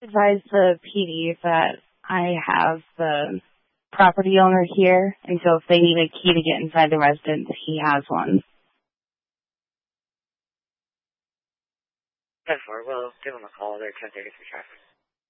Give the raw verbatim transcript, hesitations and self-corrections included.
Advise the P D that I have the property owner here, and so if they need a key to get inside the residence, he has one. ten four, we'll give him a call. They're ten thirty-three traffic.